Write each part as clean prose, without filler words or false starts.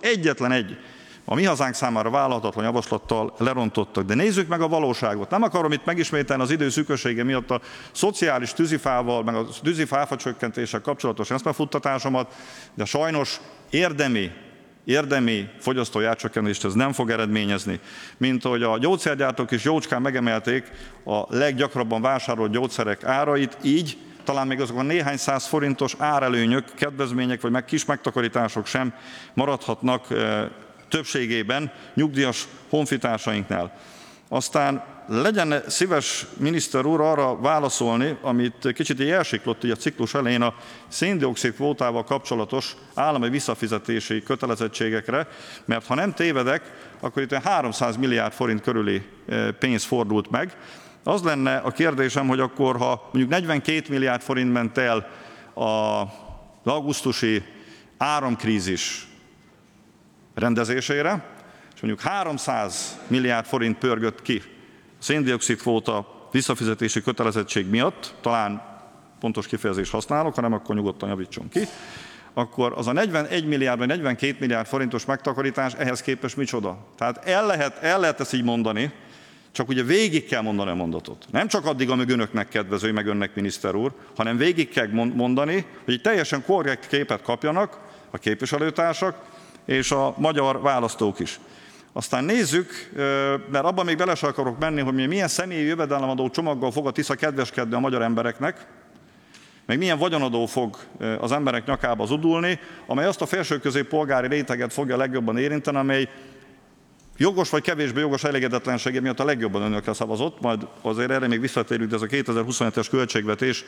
egyetlen egy a mi hazánk számára vállalhatatlan javaslattal lerontottak. De nézzük meg a valóságot. Nem akarom itt megismételni az idő szűkössége miatt a szociális tűzifával, meg a tűzifa áfacsökkentéssel kapcsolatos eszmefuttatásomat, de sajnos érdemi fogyasztói árcsökkentést ez nem fog eredményezni. Mint ahogy a gyógyszergyártók is jócskán megemelték a leggyakrabban vásárolt gyógyszerek árait, így talán még azok a néhány száz forintos árelőnyök, kedvezmények vagy meg kis megtakarítások sem maradhatnak többségében nyugdíjas honfitársainknál. Aztán legyen szíves, miniszter úr, arra válaszolni, amit kicsit elsiklott a ciklus elején a szén-dioxid kvótával kapcsolatos állami visszafizetési kötelezettségekre, mert ha nem tévedek, akkor itt 300 milliárd forint körüli pénz fordult meg. Az lenne a kérdésem, hogy akkor, ha mondjuk 42 milliárd forint ment el az augusztusi áramkrízis rendezésére, és mondjuk 300 milliárd forint pörgött ki a szén-dioxid kvóta visszafizetési kötelezettség miatt, talán pontos kifejezést használok, hanem akkor nyugodtan javítson ki, akkor az a 41 milliárd vagy 42 milliárd forintos megtakarítás ehhez képest micsoda? Tehát el lehet ezt így mondani, csak ugye végig kell mondani a mondatot. Nem csak addig, amíg önöknek kedvező, meg önnek, miniszter úr, hanem végig kell mondani, hogy egy teljesen korrekt képet kapjanak a képviselőtársak és a magyar választók is. Aztán nézzük, mert abban még bele sem akarok menni, hogy milyen személyi jövedelemadó csomaggal fog a Tisza kedveskedni a magyar embereknek, meg milyen vagyonadó fog az emberek nyakába zudulni, amely azt a felső-közép polgári réteget fogja legjobban érinteni, amely jogos vagy kevésbé jogos elégedetlensége miatt a legjobban önökre szavazott, majd azért erre még visszatérünk, de ez a 2027-es költségvetés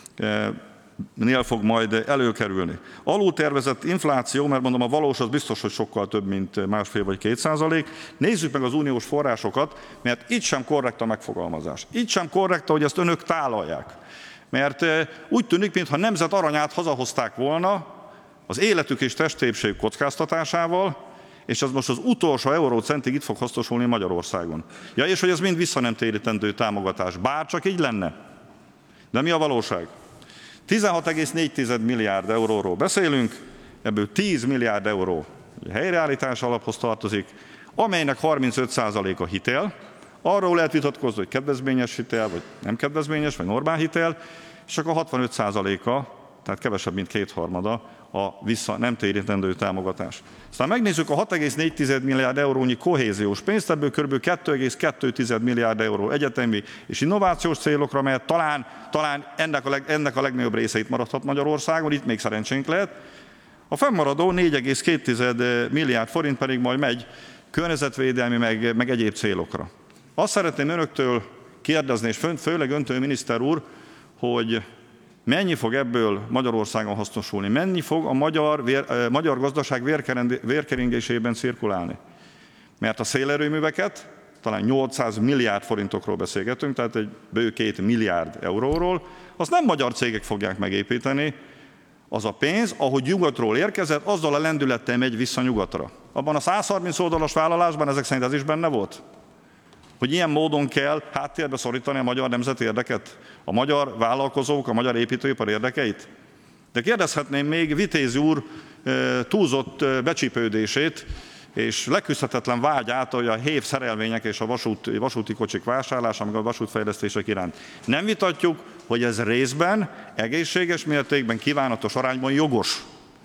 fog majd előkerülni. Alultervezett infláció, mert mondom, a valós az biztos, hogy sokkal több, mint 1,5 vagy 2%. Nézzük meg az uniós forrásokat, mert itt sem korrekt a megfogalmazás. Itt sem korrekt, hogy ezt önök tálalják. Mert úgy tűnik, mintha nemzet aranyát hazahozták volna az életük és testépség kockáztatásával, és ez most az utolsó eurócentig itt fog hasznosulni Magyarországon. Ja, és hogy ez mind vissza nem térítendő támogatás. Bár csak így lenne. De mi a valóság? 16,4 milliárd euróról beszélünk, ebből 10 milliárd euró helyreállítás alaphoz tartozik, amelynek 35%-a hitel. Arról lehet vitatkozni, hogy kedvezményes hitel, vagy nem kedvezményes, vagy normál hitel, és csak a 65%-a, tehát kevesebb, mint kétharmada a vissza nem térítendő támogatás. Aztán megnézzük a 6,4 milliárd eurónyi kohéziós pénzt, ebből kb. 2,2 milliárd euró egyetemi és innovációs célokra, mert talán ennek a legnagyobb részeit maradhat Magyarországon, itt még szerencsénk lehet. A fennmaradó 4,2 milliárd forint pedig majd megy környezetvédelmi, meg egyéb célokra. Azt szeretném önöktől kérdezni, és főleg öntől, miniszter úr, hogy mennyi fog ebből Magyarországon hasznosulni? Mennyi fog a magyar gazdaság vérkeringésében cirkulálni? Mert a szélerőműveket, talán 800 milliárd forintokról beszélgetünk, tehát egy bő 2 milliárd euróról, azt nem magyar cégek fogják megépíteni. Az a pénz, ahogy nyugatról érkezett, azzal a lendülettel megy vissza nyugatra. Abban a 130 oldalas vállalásban ezek szerint ez is benne volt? Hogy ilyen módon kell háttérbe szorítani a magyar nemzeti érdeket, a magyar vállalkozók, a magyar építőipar érdekeit? De kérdezhetném még Vitézy úr túlzott becsípődését és leküzdhetetlen vágyát, hogy a hév szerelvények és a vasúti kocsik vásárlása, meg a vasútfejlesztések iránt. Nem vitatjuk, hogy ez részben, egészséges mértékben, kívánatos arányban jogos.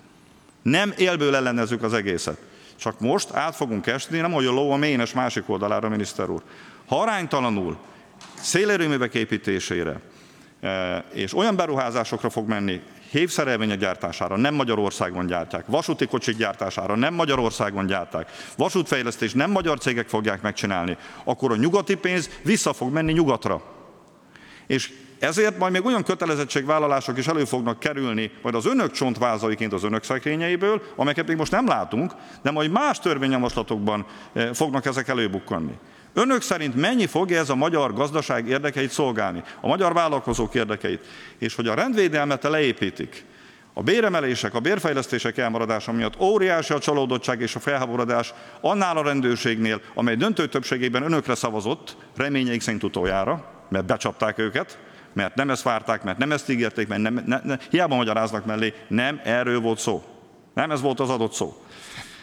Nem élből ellenezzük az egészet. Csak most át fogunk esni, nem hogy a ló a mélyes másik oldalára, miniszter úr. Ha aránytalanul szélerőművek építésére és olyan beruházásokra fog menni, hévszerelvények gyártására nem Magyarországon gyártják, vasúti kocsik gyártására nem Magyarországon gyárták, vasútfejlesztés nem magyar cégek fogják megcsinálni, akkor a nyugati pénz vissza fog menni nyugatra. És ezért majd még olyan kötelezettségvállalások is elő fognak kerülni, majd az önök csontvázaiként az önök szekrényeiből, amelyeket még most nem látunk, de majd más törvényjavaslatokban fognak ezek előbukkanni. Önök szerint mennyi fogja ez a magyar gazdaság érdekeit szolgálni, a magyar vállalkozók érdekeit, és hogy a rendvédelmet leépítik, a béremelések, a bérfejlesztések elmaradása miatt óriási a csalódottság és a felháborodás annál a rendőrségnél, amely döntő többségében önökre szavazott, reményeik szerint utoljára, mert becsapták őket, mert nem ezt várták, mert nem ezt ígérték, mert hiába magyaráznak mellé, nem erről volt szó. Nem ez volt az adott szó.